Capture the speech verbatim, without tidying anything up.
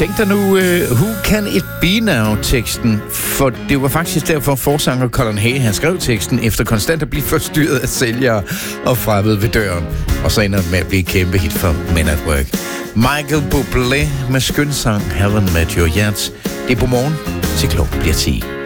Tænk dig nu, uh, Who Can It Be Now-teksten, for det var faktisk derfor forsanger Colin Hay, han skrev teksten efter konstant at blive forstyrret af sælgere og fremmede ved døren, og så ender det med at blive et kæmpe hit for Men at Work. Michael Bublé med skønsang Haven't Met Your Yet. Det er på morgen til klokken bliver ti.